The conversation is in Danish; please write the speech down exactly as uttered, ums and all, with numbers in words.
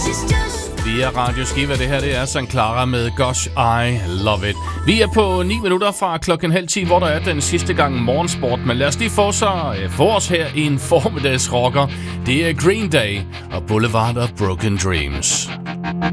Via Radio Skiva, det her det er Sankt Clara med Gosh, I Love It. Vi er på ni minutter fra klokken halv ti, hvor der er den sidste gang morgensport. Men lad os lige få, så, få os her i en formiddagsrocker. Det er Green Day og Boulevard of Broken Dreams.